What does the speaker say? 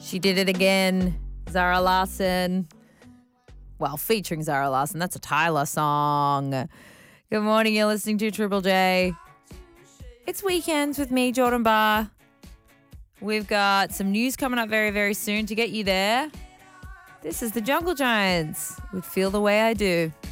She did it again. Zara Larsson. Well, featuring Zara Larsson. That's a Tyler song. Good morning. You're listening to Triple J. It's weekends with me, Jordan Barr. We've got some news coming up very, very soon to get you there. This is the Jungle Giants with Feel the Way I Do.